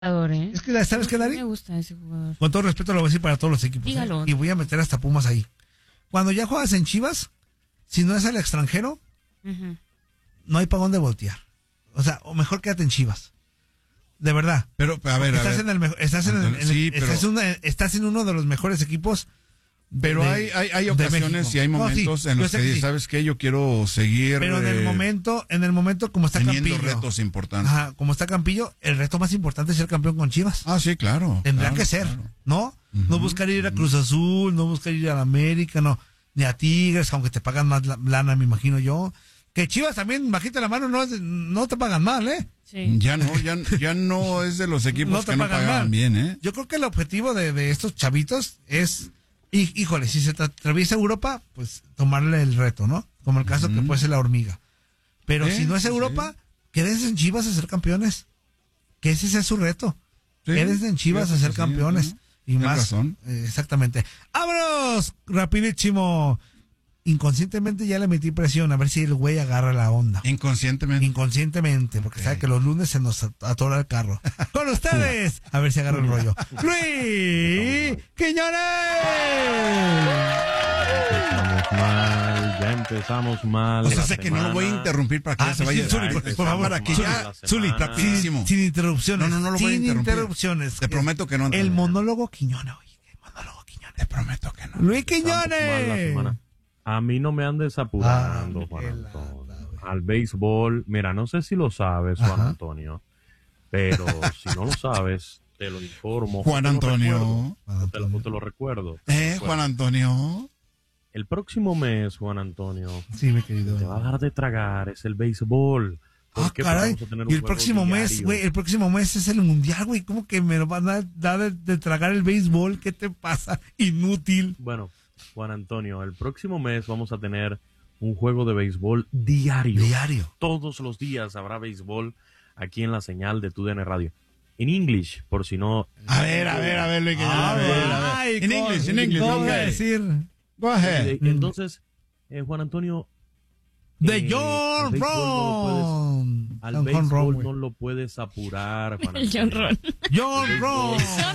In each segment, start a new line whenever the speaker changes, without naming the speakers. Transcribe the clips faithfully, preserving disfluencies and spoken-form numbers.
¿eh?
Es que, ¿sabes qué, Dari?
Me gusta ese jugador.
Con todo respeto lo voy a decir para todos los equipos.
Dígalo.
¿eh? Y voy a meter hasta Pumas ahí. Cuando ya juegas en Chivas, si no es al extranjero, uh-huh. no hay para dónde voltear. O sea, o mejor quédate en Chivas. De verdad.
Pero, a ver,
estás
a ver.
en el mejor, estás en, el, en
sí,
el,
pero...
estás, una, estás en uno de los mejores equipos.
Pero
de,
hay, hay, hay ocasiones y hay momentos no, sí,
en
los que dices, sí. ¿sabes qué? Yo quiero seguir.
Pero en el eh, momento, en el momento como está
teniendo
Campillo.
retos importantes.
Ajá, como está Campillo, el reto más importante es ser campeón con Chivas.
Ah, sí, claro.
Tendrá
claro,
que ser,
claro.
¿no? Uh-huh, no buscar ir a Cruz Azul, no buscar ir a la América, no. Ni a Tigres, aunque te pagan más lana, me imagino yo. Que Chivas también, bajita la mano, no, no te pagan mal, ¿eh?
Sí. Ya no, ya, ya no es de los equipos no que no pagan mal. bien, ¿eh?
Yo creo que el objetivo de, de estos chavitos es, y, híjole, si se atraviesa Europa, pues tomarle el reto, ¿no? Como el caso uh-huh. que puede ser la hormiga. Pero ¿Eh? si no es Europa, sí. quédense en Chivas a ser campeones. Que ese sea su reto. Sí, quédense en Chivas a ser campeones. Sí, ¿no? Y más. Razón. Eh, exactamente. ¡Vámonos! Rapidísimo. Inconscientemente ya le metí presión a ver si el güey agarra la onda.
Inconscientemente.
Inconscientemente, porque okay. sabe que los lunes se nos atora el carro. Con ustedes, a ver si agarra el rollo. Luis Quiñones.
Empezamos mal, ya empezamos mal.
O sea, sé que no lo voy a interrumpir para que ah, ya se vaya.
Sí, Zuli, por, por favor, para que ya. Zuli, rapidísimo. Sin, sin interrupciones.
No, no, no lo
sin
voy a interrumpir.
interrupciones.
Te prometo que no.
El monólogo Quiñones, oye, el monólogo Quiñones.
Te prometo que no.
Luis Quiñones.
A mí no me andes apurando, ah, Juan Antonio. Al béisbol, mira, no sé si lo sabes, Juan Ajá. Antonio, pero si no lo sabes, te lo informo.
Juan Antonio.
Te, te, lo, te lo recuerdo.
Te eh, recuerdo. Juan Antonio.
El próximo mes, Juan Antonio,
sí, mi querido.
te va a dar de tragar, es el béisbol.
Ah, caray, y el próximo diario. mes, güey, el próximo mes es el mundial, güey, ¿cómo que me lo van a dar de, de tragar el béisbol? ¿Qué te pasa? Inútil.
Bueno, Juan Antonio, el próximo mes vamos a tener un juego de béisbol diario.
Diario.
Todos los días habrá béisbol aquí en la señal de Tu D N Radio. En English, por si no...
A ver, a ver, a ver, Luis, a ver, a ver. En English, en English.
¿Cómo voy a decir?
Go ahead.
Entonces, eh, Juan Antonio...
De eh, John Ron.
Al béisbol, no, béisbol Ron, no lo puedes apurar, Juan Antonio.
John Ron.
John Ron.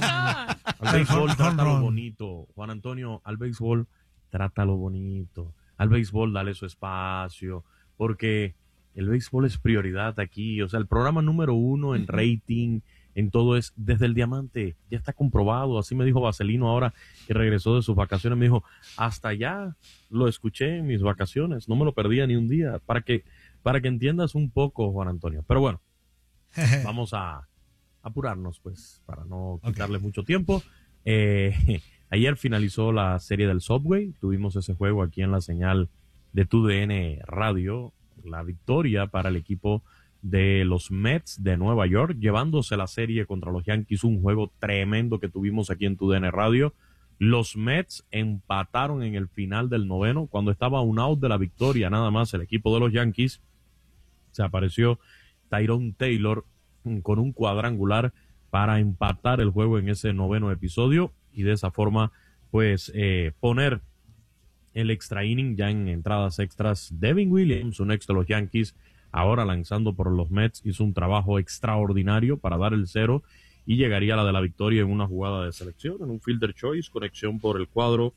Al béisbol trátalo bonito. Juan Antonio, al béisbol trátalo bonito. Al béisbol dale su espacio. Porque el béisbol es prioridad aquí. O sea, el programa número uno en rating, en todo es Desde el Diamante. Ya está comprobado. Así me dijo Vaselino ahora que regresó de sus vacaciones. Me dijo, hasta allá lo escuché en mis vacaciones. No me lo perdía ni un día. Para que, para que entiendas un poco, Juan Antonio. Pero bueno, vamos a apurarnos, pues, para no quitarle okay. mucho tiempo. Eh, ayer finalizó la serie del Subway. Tuvimos ese juego aquí en la señal de Tu D N Radio. La victoria para el equipo de los Mets de Nueva York, llevándose la serie contra los Yankees, un juego tremendo que tuvimos aquí en Tu D N Radio. Los Mets empataron en el final del noveno, cuando estaba un out de la victoria, nada más el equipo de los Yankees. Se apareció Tyrone Taylor con un cuadrangular para empatar el juego en ese noveno episodio y de esa forma, pues, eh, poner el extra inning ya en entradas extras. Devin Williams, un ex de los Yankees, ahora lanzando por los Mets, hizo un trabajo extraordinario para dar el cero y llegaría a la de la victoria en una jugada de selección, en un fielder choice, conexión por el cuadro,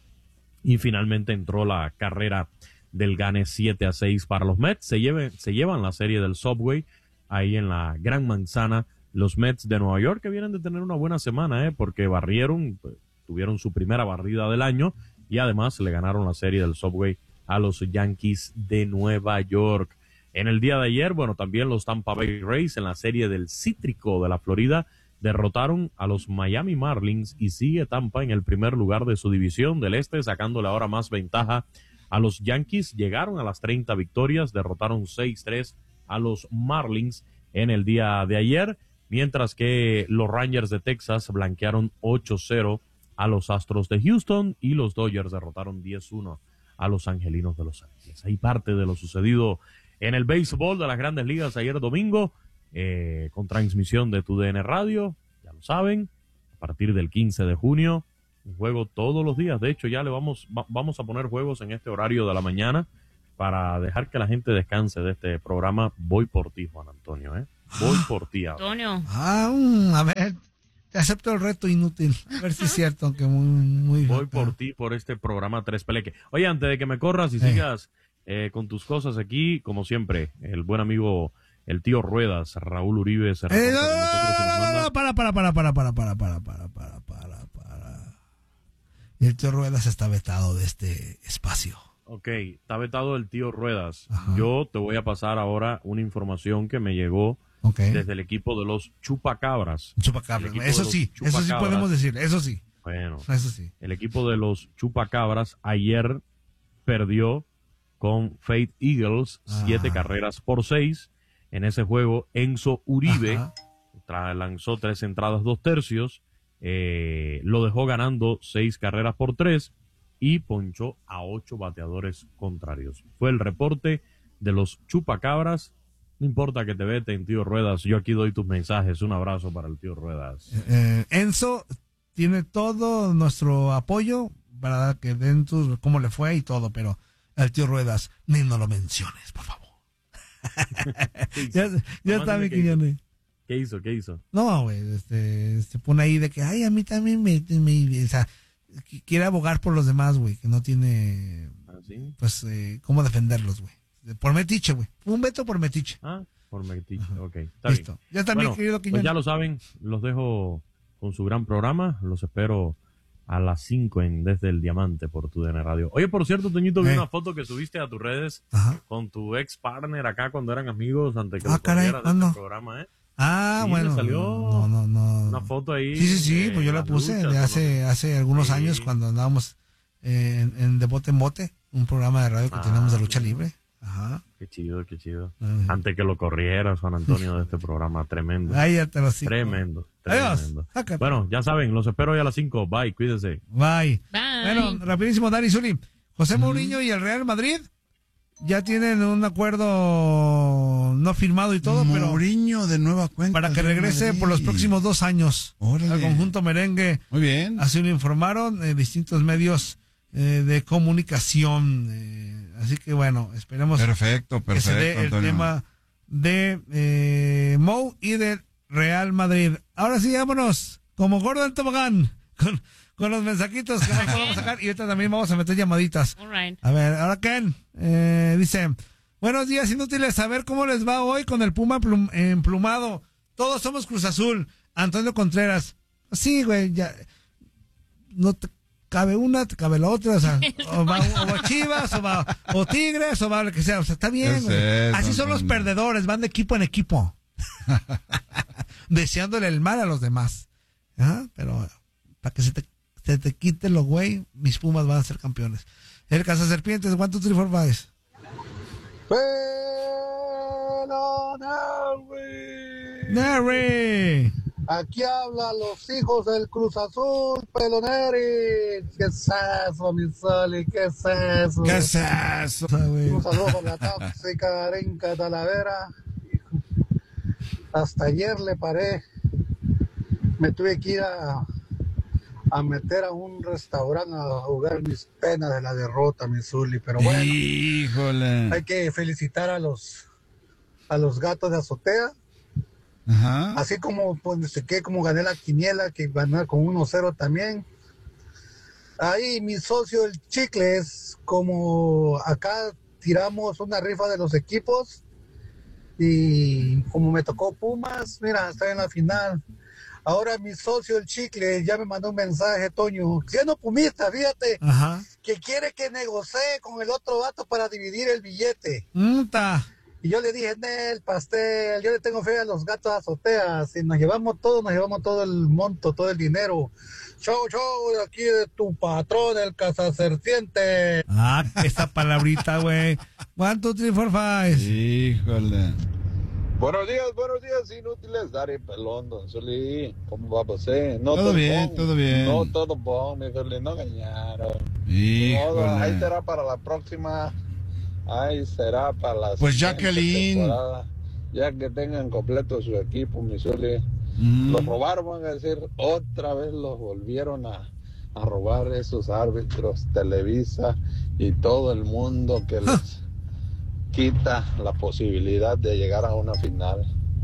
y finalmente entró la carrera del gane siete a seis para los Mets. Se, lleve, se llevan la serie del Subway ahí en la Gran Manzana, los Mets de Nueva York, que vienen de tener una buena semana, ¿eh? porque barrieron, pues, tuvieron su primera barrida del año y además le ganaron la serie del Subway a los Yankees de Nueva York. En el día de ayer, bueno, también los Tampa Bay Rays en la serie del Cítrico de la Florida derrotaron a los Miami Marlins y sigue Tampa en el primer lugar de su división del este, sacándole ahora más ventaja a los Yankees. Llegaron a las treinta victorias, derrotaron seis tres a los Marlins en el día de ayer, mientras que los Rangers de Texas blanquearon ocho cero a los Astros de Houston y los Dodgers derrotaron diez uno a los Angelinos de Los Ángeles. Hay parte de lo sucedido en el béisbol de las Grandes Ligas ayer domingo, eh, con transmisión de Tu D N Radio, ya lo saben, a partir del quince de junio, un juego todos los días. De hecho, ya le vamos, va, vamos a poner juegos en este horario de la mañana para dejar que la gente descanse de este programa. Voy por ti, Juan Antonio, ¿eh? Voy por ti.
Antonio.
Ah, um, a ver, te acepto el reto inútil. A ver si es cierto, aunque muy... muy
Voy por ti, por este programa Tres Peleque. Oye, antes de que me corras y eh. sigas eh, con tus cosas aquí, como siempre, el buen amigo, el tío Ruedas, Raúl Uribe, se
eh, no, no, no, no, para, para, para, para, para, para, para, para, para, para, para. Y el tío Ruedas está vetado de este espacio.
Ok, está vetado el tío Ruedas.
Ajá.
Yo te voy a pasar ahora una información que me llegó okay. desde el equipo de los Chupacabras.
Chupacabras, eso sí, eso sí podemos decir, eso sí.
Bueno,
eso sí.
El equipo de los Chupacabras ayer perdió con Faith Eagles ah. siete carreras por seis. En ese juego, Enzo Uribe tra- lanzó tres entradas, dos tercios, eh, lo dejó ganando seis carreras por tres. Y ponchó a ocho bateadores contrarios. Fue el reporte de los Chupacabras. No importa que te veten, tío Ruedas. Yo aquí doy tus mensajes. Un abrazo para el tío Ruedas.
Eh, Enzo tiene todo nuestro apoyo para que den tus, cómo le fue y todo, pero el tío Ruedas, ni no lo menciones, por favor. ya ya está mi Quiñones.
¿Qué hizo? ¿Qué hizo?
No, güey, este, se pone ahí de que, ay, a mí también me... me o sea, quiere abogar por los demás, güey, que no tiene,
¿Ah, sí?
pues, eh, cómo defenderlos, güey. Por metiche, güey. Un veto por metiche.
Ah, por metiche, Ajá. ok. Está
Listo.
Bien.
Ya está,
bueno,
mi querido Quiñones.
Pues ya lo saben, los dejo con su gran programa. Los espero a las cinco en Desde el Diamante por tu D N Radio. Oye, por cierto, Toñito, vi eh. una foto que subiste a tus redes Ajá. con tu ex partner acá cuando eran amigos antes que
ah,
lo
caray,
de
no.
este programa, ¿eh?
Ah,
sí,
bueno.
Salió
no, no, no.
una foto ahí.
Sí, sí, sí, pues yo la puse luchas, de hace, ¿no? hace algunos sí. años cuando andábamos eh, en, en De Bote en Bote, un programa de radio que ah, teníamos de lucha libre. Ajá.
Qué chido, qué chido. Ajá. Antes que lo corrieras, Juan Antonio, de este programa, tremendo.
Ahí ya te lo sigo.
Tremendo,
tremendo.
Adiós. Bueno, ya saben, los espero hoy a las cinco. Bye, cuídense.
Bye.
Bye.
Bueno, rapidísimo, Dani Zuli. José Mourinho mm. y el Real Madrid ya tienen un acuerdo no firmado y todo,
Mourinho
pero
Mourinho de nueva cuenta
para que regrese Madrid. Por los próximos dos años
Órale.
Al conjunto merengue.
Muy bien.
Así lo informaron eh, distintos medios eh, de comunicación. Eh, así que bueno, esperemos
perfecto, perfecto,
que se dé el
Antonio.
tema de eh, Mou y del Real Madrid. Ahora sí, vámonos como gordo en tobogán con Con los mensajitos que nos podemos sacar. Y ahorita también vamos a meter llamaditas.
All right.
A ver, ahora Ken eh, dice: buenos días, inútiles. A ver cómo les va hoy con el Puma plum, emplumado. Todos somos Cruz Azul. Antonio Contreras. Sí, güey, ya. No te cabe una, te cabe la otra. O sea, o va, o va Chivas, o va o Tigres, o va lo que sea. O sea, está bien, güey. Es Así son los perdedores. Van de equipo en equipo. Deseándole el mal a los demás. ¿Ah? Pero para que se te Se te quite lo güey, mis Pumas van a ser campeones. El Cazaserpientes, one, two, three, four, five.
Pero Narri.
Narri.
Aquí hablan los hijos del Cruz Azul, Peloneri. ¿Qué es eso, mi Soli? ¿Qué es eso?
¿Qué es eso,
güey? Un saludo con la tóxica Arenca Talavera. Hasta ayer le paré. Me tuve que ir a... a meter a un restaurante a jugar mis penas de la derrota, mi Zuli, pero bueno,
híjole,
hay que felicitar a los a los gatos de azotea.
Ajá.
Así como pues, que como gané la quiniela, que gané con uno cero también. Ahí mi socio el Chicles, como acá tiramos una rifa de los equipos y como me tocó Pumas, mira, estoy en la final. Ahora mi socio, el Chicle, ya me mandó un mensaje, Toño, siendo pumista, fíjate,
Ajá.
que quiere que negocie con el otro vato para dividir el billete.
Muta.
Y yo le dije, Nel, pastel, yo le tengo fe a los gatos de azoteas, si nos llevamos todo, nos llevamos todo el monto, todo el dinero. Show, show, de aquí de tu patrón, el Cazaserpiente.
Ah, esa palabrita, güey. One, two, three, four, five.
Híjole.
Buenos días, buenos días, inútiles. Dari Pelón, don Zuli. ¿Cómo va você? No
todo, todo bien,
bon.
todo bien.
No, todo bon, mi Zuli, no engañaron.
Híjole.
No, ahí será para la próxima. Ahí será para la
pues Jacqueline.
temporada. Ya que tengan completo su equipo, mi Zuli.
Mm.
Los robaron, van a decir, otra vez los volvieron a, a robar esos árbitros, Televisa y todo el mundo que les... quita la posibilidad de llegar a una final.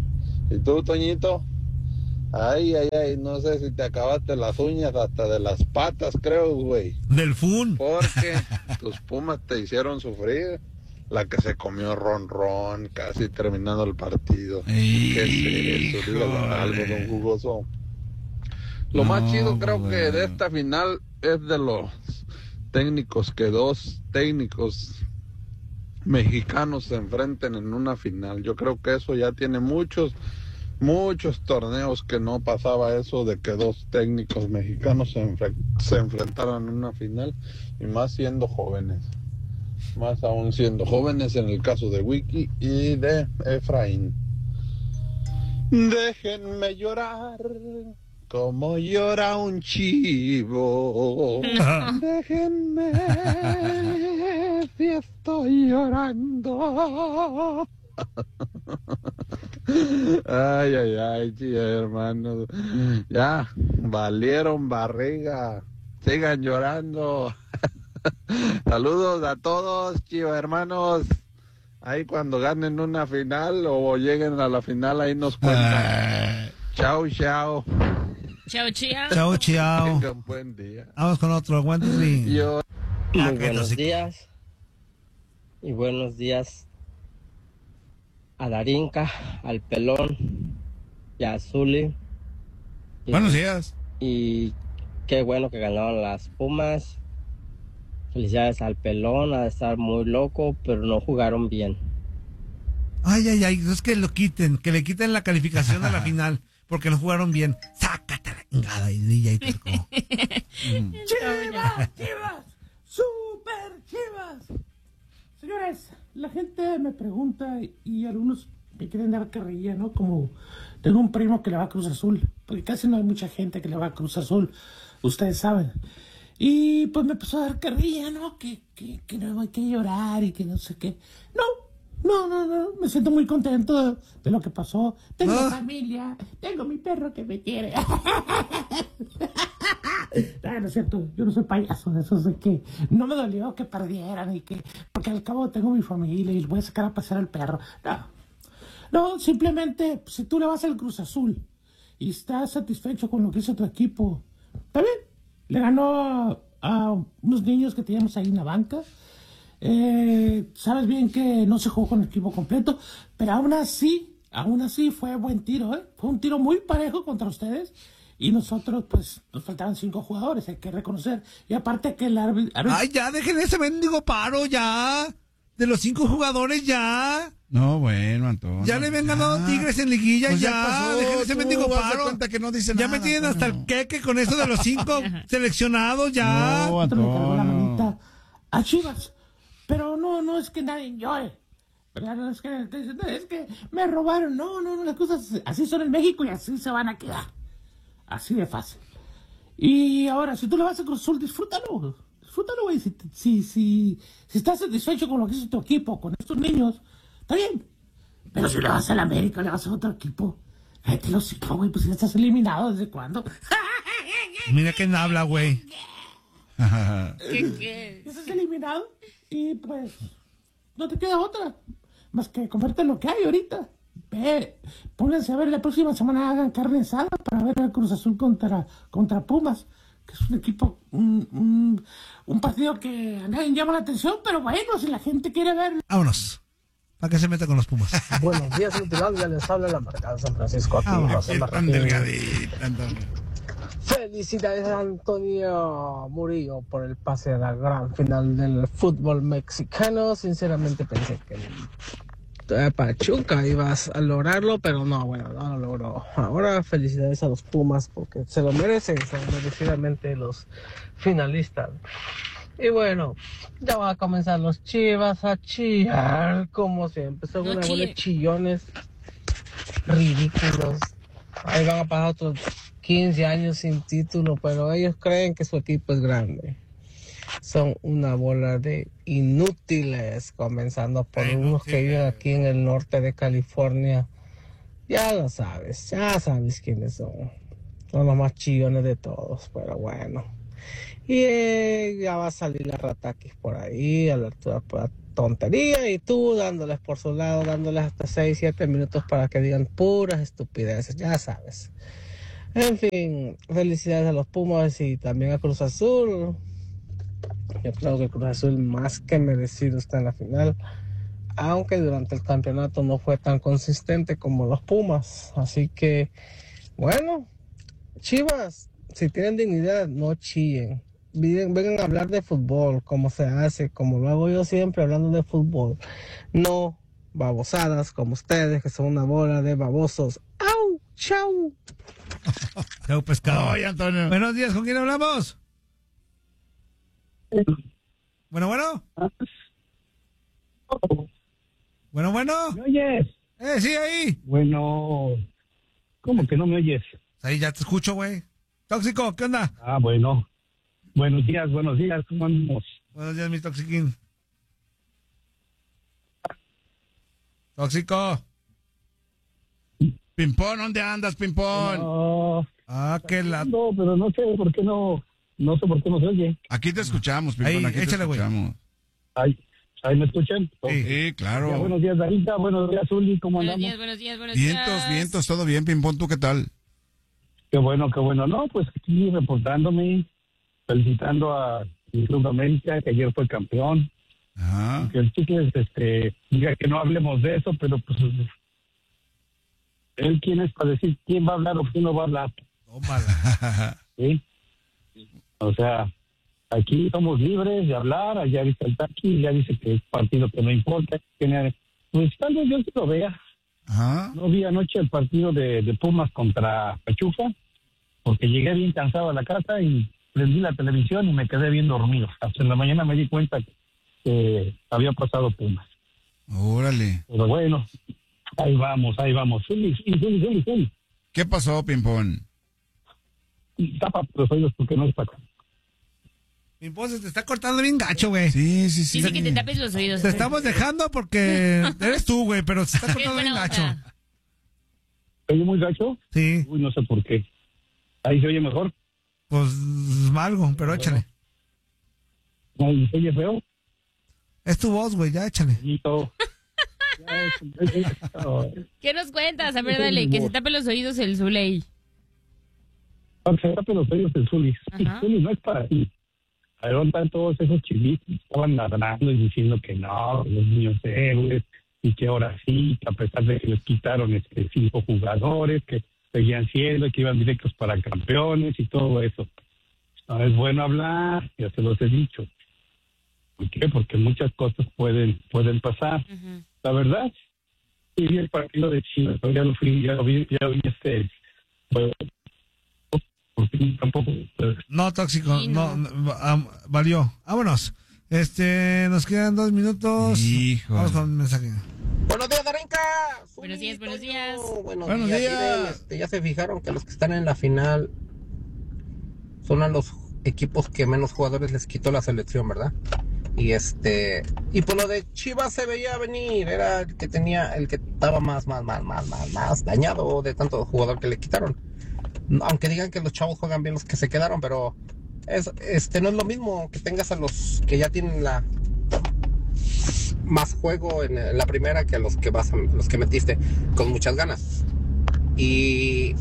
¿Y tú, Toñito? Ay, ay, ay, no sé si te acabaste las uñas hasta de las patas, creo, güey.
Del fun.
Porque tus Pumas te hicieron sufrir. La que se comió Ron Ron casi terminando el partido. ¿Qué es eso? Dígale algo, don Jugoso. Lo no, más chido creo bueno. que de esta final es de los técnicos, que dos técnicos mexicanos se enfrenten en una final. Yo creo que eso ya tiene muchos, muchos torneos que no pasaba eso de que dos técnicos mexicanos se, enfre- se enfrentaran en una final, y más siendo jóvenes. Más aún siendo jóvenes en el caso de Wiki y de Efraín. Déjenme llorar como llora un chivo. Déjenme si estoy llorando. Ay, ay, ay, chicos, hermanos. Ya, valieron barriga. Sigan llorando. Saludos a todos, chicos, hermanos. Ahí cuando ganen una final o lleguen a la final, ahí nos cuentan. Uh... Chao, chao.
Chao, chao.
Chao, chao.
Tengan buen día.
Vamos con otro. Wendy.
Yo... Muy buenos días. Y buenos días a Darinka, al Pelón y a Zuli. Y,
buenos días.
Y qué bueno que ganaron las Pumas. Felicidades al Pelón, a estar muy loco, pero no jugaron bien.
Ay, ay, ay, es que lo quiten, que le quiten la calificación a la final, porque no jugaron bien. Sácate la chingada, y D J Terco.
mm. Chivas, Chivas, super Chivas. Señores, la gente me pregunta y algunos me quieren dar carrilla, ¿no? Como tengo un primo que le va a Cruz Azul, porque casi no hay mucha gente que le va a Cruz Azul, ustedes saben. Y pues me empezó a dar carrilla, ¿no? Que, que, que no hay que llorar y que no sé qué. No, no, no, no. Me siento muy contento de, de lo que pasó. Tengo ¿Ah? familia, tengo mi perro que me quiere. No, no es cierto, yo no soy payaso de esos de que no me dolió que perdieran y que... Porque al cabo tengo mi familia y voy a sacar a pasear al perro. No, no, simplemente si tú le vas al Cruz Azul y estás satisfecho con lo que hizo tu equipo, está bien. Le ganó a unos niños que teníamos ahí en la banca. Eh, sabes bien que no se jugó con el equipo completo, pero aún así, aún así fue buen tiro, ¿eh? Fue un tiro muy parejo contra ustedes. Y nosotros, pues, nos faltaban cinco jugadores, hay que reconocer. Y aparte que el árbitro...
¡Ay, ya, dejen ese mendigo paro, ya! De los cinco jugadores, ya.
No, bueno, Antonio.
Ya le habían ganado Tigres en liguilla, pues ya. ya dejen ese mendigo paro.
Cuenta que no dice
ya
nada,
me tienen hasta
Antonio.
el queque con eso de los cinco seleccionados, ya.
No, Antonio.
La manita a Chivas. Pero no, no es que nadie llore. No es, que, es que me robaron. No, no, no, las cosas así son en México y así se van a quedar. Así de fácil. Y ahora, si tú le vas a Cruz Azul, disfrútalo. Disfrútalo, güey. Si, si, si, si estás satisfecho con lo que hizo tu equipo, con estos niños, está bien. Pero si le vas a la América, le vas a otro equipo, cállate los cinco, güey. Pues ya estás eliminado. ¿Desde cuándo?
Mira quién habla, güey.
¿Qué, qué?
Ya estás eliminado y pues no te queda otra más que comerte lo que hay ahorita. Ve, pónganse a ver la próxima semana, hagan carne asada para ver el Cruz Azul contra, contra Pumas, que es un equipo, un, un, un partido que a nadie llama la atención, pero bueno, si la gente quiere verlo.
Vámonos, para que se meta con los Pumas.
Buenos días, Utilandia, les habla la marca de San Francisco. Aquí,
ah,
José
tan delgadita, Antonio.
Felicidades a Antonio Murillo por el pase a la gran final del fútbol mexicano. Sinceramente pensé que Pachuca ibas a lograrlo, pero no, bueno, no lo logró. Ahora felicidades a los Pumas porque se lo merecen, son merecidamente los finalistas. Y bueno, ya van a comenzar los Chivas a chillar, como siempre, son no unos chille. chillones ridículos. Ahí van a pasar otros quince años sin título, pero ellos creen que su equipo es grande. Son una bola de inútiles, comenzando por unos que viven aquí en el norte de California. Ya lo sabes, ya sabes quiénes son. Son los más chillones de todos, pero bueno. Y eh, ya va a salir la Ratakis por ahí, a la altura, por tontería y tú dándoles por su lado, dándoles hasta seis, siete minutos para que digan puras estupideces, ya sabes. En fin, felicidades a los Pumas y también a Cruz Azul. Yo creo que Cruz Azul más que merecido está en la final, aunque durante el campeonato no fue tan consistente como los Pumas. Así que, bueno, Chivas, si tienen dignidad, no chillen. Vengan, vengan a hablar de fútbol, como se hace, como lo hago yo siempre, hablando de fútbol. No babosadas como ustedes, que son una bola de babosos. ¡Au! ¡Chau!
Chau, pescado.
Oye, Antonio.
Buenos días, ¿con quién hablamos? Bueno, bueno. Bueno, bueno.
¿Me oyes?
Eh, sí, ahí.
Bueno, ¿cómo que no me oyes?
Ahí ya te escucho, güey. Tóxico, ¿qué onda?
Ah, bueno. Buenos días, buenos días, ¿cómo andamos?
Buenos días, mi Toxiquín. Tóxico.
Pimpón, ¿dónde andas, Pimpón?
No,
ah, qué la...
No, pero no sé por qué no, no sé por qué no se oye.
Aquí te escuchamos, Pimpón,
ahí,
aquí
échale,
te escuchamos.
Ahí, ahí me escuchan.
Sí, sí, claro.
Ya, buenos días, Darita, buenos días, Zuli, ¿cómo
Buenos
andamos?
días, buenos días, buenos
Vientos,
días.
vientos, todo bien, Pimpón, ¿tú qué tal?
Qué bueno, qué bueno. No, pues aquí reportándome, felicitando a el Club América, que ayer fue campeón.
Ajá.
Que el Chicles este, diga que no hablemos de eso, pero pues él quién es para decir quién va a hablar o quién no va a hablar.
Tómala.
¿Sí? O sea, aquí somos libres de hablar, allá dice el Taqui, ya dice que es partido que no importa. Que, pues tal vez yo sí lo vea.
Ajá.
No vi anoche el partido de, de Pumas contra Pachuca, porque llegué bien cansado a la casa y prendí la televisión y me quedé bien dormido. Hasta en la mañana me di cuenta que, que había pasado Pumas.
Órale.
Pero bueno, ahí vamos, ahí vamos. Zuli, Zuli, Zuli, Zuli.
¿Qué pasó, Pimpón?
Tapa los oídos porque no es para acá.
Pimpón, se te está cortando bien gacho, güey.
Sí, sí, sí.
Dice que te tapes los oídos.
Te estamos dejando porque eres tú, güey, pero se está
Qué
cortando bien
buena
gacho.
onda.
¿Se oye muy gacho?
Sí,
Uy, no sé por qué. ¿Ahí se oye mejor?
pues algo, pero échale.
¿Ahí se oye feo?
Es tu voz, güey, ya échale.
Poquito. Ya, es- es- es-
¿Qué nos cuentas? A ver, dale, que se tape los oídos el Zuley.
oh, se tapen los oídos del Zuli. Sí,
Ajá.
Zuli, no es para ti. A ver, ¿dónde están todos esos chivitos? Estaban ladrando y diciendo que no, los niños héroes, y que ahora sí, que a pesar de que les quitaron este cinco jugadores, que seguían siendo, que iban directos para campeones y todo eso. No es bueno hablar, ya se los he dicho. ¿Por qué? Porque muchas cosas pueden pueden pasar.
Ujú.
La verdad, sí vi el partido de Chivas, pero ya lo fui, ya lo vi, ya lo vi este... Pues, porque tampoco... pues,
No, tóxico,
Sí,
no,
no.
no, am- valió. Vámonos. Este, nos quedan dos minutos.
Híjole.
Vamos con un mensaje.
Buenos días, Darinka.
Buenos días, buenos días.
Buenos,
Buenos
días.
días.
Miren, este, ya se fijaron que los que están en la final son a los equipos que menos jugadores les quitó la selección, ¿verdad? Y este, y por lo de Chivas se veía venir, era el que tenía, el que estaba más, más, más, más, más, más dañado de tanto jugador que le quitaron. Aunque digan que los chavos juegan bien los que se quedaron, pero es, este no es lo mismo que tengas a los que ya tienen la más juego en, en la primera que a los que vas a, los que metiste con muchas ganas. Y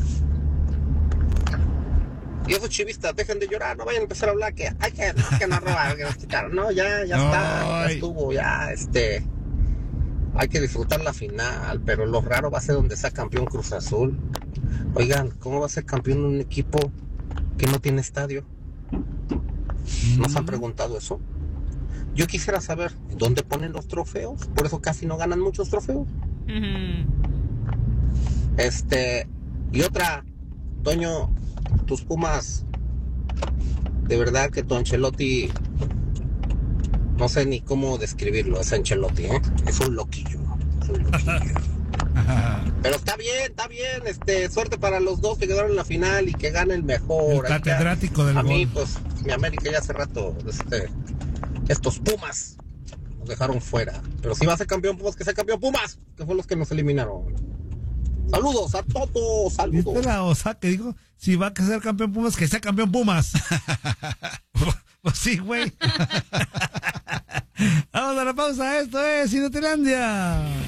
y esos chivistas, dejen de llorar, no vayan a empezar a hablar que hay que, no, que nos robaron, que nos quitaron. No, ya, ya está, ya
Ay.
estuvo, ya este hay que disfrutar la final, pero lo raro va a ser donde sea campeón Cruz Azul. Oigan, ¿cómo va a ser campeón un equipo que no tiene estadio? ¿No se han preguntado eso? Yo quisiera saber dónde ponen los trofeos, por eso casi no ganan muchos trofeos.
Ujú.
Este, y otra, Toño, tus Pumas, de verdad que tu Ancelotti, no sé ni cómo describirlo, ese Ancelotti, ¿eh? Es un loquillo, es un loquillo. Pero está bien, está bien, este, suerte para los dos que quedaron en la final y que gane el mejor.
El
Ahí ya-
catedrático del
A mí,
gol.
pues, mi América ya hace rato, este, estos Pumas nos dejaron fuera. Pero si va a ser campeón Pumas, que sea campeón Pumas, que fue los que nos eliminaron. Saludos a todos, saludos.
¿Viste la osa que dijo? Si va a ser campeón Pumas, que sea campeón Pumas. Pues sí, güey. Vamos a la pausa, esto es Inutilandia.